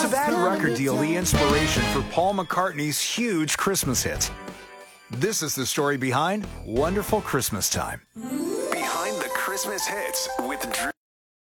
that record deal the inspiration for Paul McCartney's huge Christmas hits? This is the story behind Wonderful Christmas Time. Behind the Christmas hits with Drew.